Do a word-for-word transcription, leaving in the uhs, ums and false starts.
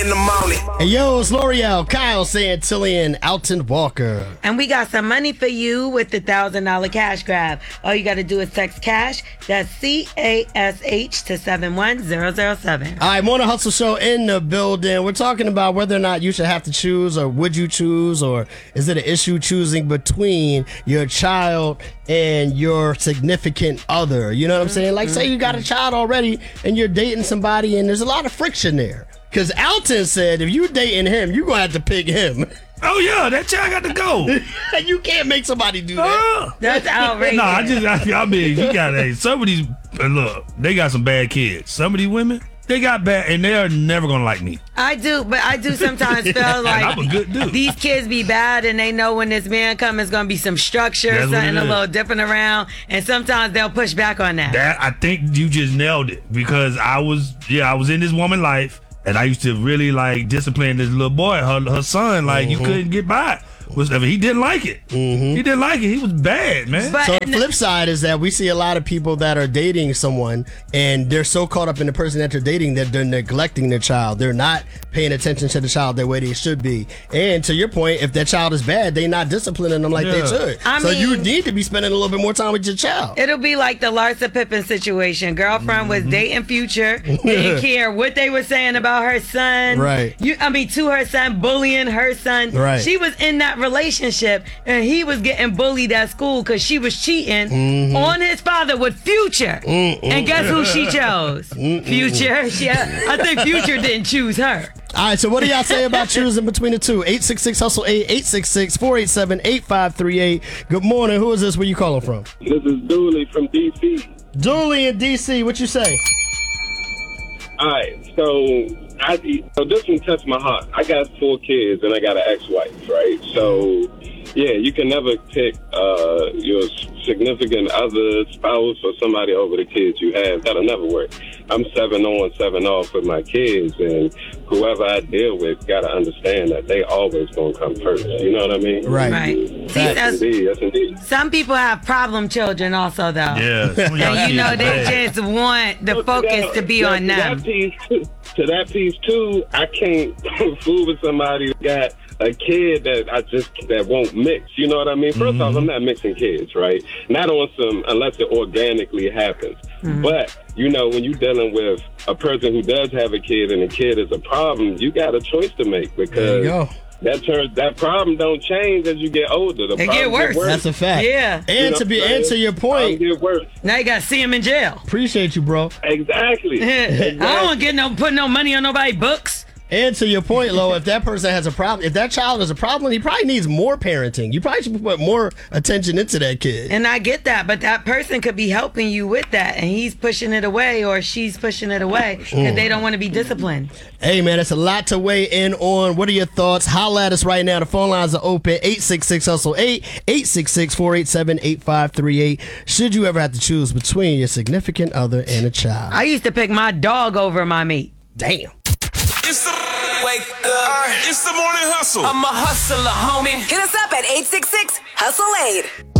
in the morning. Hey, yo, it's L'Oreal, Kyle Santillian, Alton Walker. And we got some money for you with the one thousand dollars cash grab. All you got to do is text cash, that's C A S H, to seven one zero zero seven. All right, Morning Hustle Show in the building. We're talking about whether or not you should have to choose, or would you choose, or is it an issue choosing between your child and your significant other? You know what I'm saying? Like, say you got a child already and you're dating somebody and there's a lot of friction there. Because Alton said if you dating him, you're going to have to pick him. Oh, yeah, that child got to go. You can't make somebody do that. Uh, That's outrageous. no, I just, I, I mean, you got to, some of these, look, they got some bad kids. Some of these women, they got bad, and they're never going to like me. I do, but I do sometimes feel like I'm a good dude. These kids be bad, and they know when this man comes, it's going to be some structure, That's what something it a is. little different around, and sometimes they'll push back on that. That, I think you just nailed it, because I was, yeah, I was in this woman's life, and I used to really, like, discipline this little boy, her, her son, like, Mm-hmm. you couldn't get by. Was, I mean, he didn't like it. Mm-hmm. He didn't like it. He was bad, man. But- So the flip side is that we see a lot of people that are dating someone and they're so caught up in the person that they're dating that they're neglecting their child. They're not paying attention to the child the way they should be. And to your point, if that child is bad, they're not disciplining them like they Yeah. should. I so mean- you need to be spending a little bit more time with your child. It'll be like the Larsa Pippen situation. Girlfriend was dating Future, didn't care what they were saying about her son. Right. You, I mean, to her son, bullying her son. Right. She was in that relationship, and he was getting bullied at school because she was cheating Mm-hmm. on his father with Future. And guess who she chose? Future. She, I think Future didn't choose her. All right, so what do y'all say about choosing between the two? eight six six hustle eight, eight six six, four eight seven, eight five three eight. Good morning. Who is this? Where you calling from? This is Dooley from D C. Dooley in D C. What you say? All right, so I so this one touched my heart. I got four kids and I got an ex-wife, right? So yeah, you can never pick uh, your significant other, spouse, or somebody over the kids you have. That'll never work. I'm seven on, seven off with my kids, and whoever I deal with got to understand that they always gonna come first. You know what I mean? Right. Right. See, Yes, that's, indeed. Yes, indeed. some people have problem children also, though. Yeah. some of y'all And you know, kids they bad. just want the So focus to be on them. That piece, too- to that piece too, I can't fool with somebody who got a kid that I just that won't mix. You know what I mean? 1st off, I'm not mixing kids, right? Not on some unless it organically happens. But you know, when you're dealing with a person who does have a kid and the kid is a problem, you got a choice to make because There you go. that turns that problem don't change as you get older. The It get problem worse. That's a fact. Yeah. And You know to be what I'm and to saying? your point, Problems get worse. Now you got to see him in jail. appreciate you, bro. Exactly. I don't want to get no put no money on nobody's books. And to your point, Lo, if that person has a problem, if that child has a problem, he probably needs more parenting. You probably should put more attention into that kid. And I get that, but that person could be helping you with that, and he's pushing it away, or she's pushing it away because they don't want to be disciplined. Hey, man, it's a lot to weigh in on. What are your thoughts? Holla at us right now. The phone lines are open. eight six six hustle eight, eight six six, four eight seven, eight five three eight. Should you ever have to choose between your significant other and a child? I used to pick my dog over my meat. Damn. It's the wake up. It's the morning hustle. I'm a hustler, homie. Hit us up at eight six six hustle eight.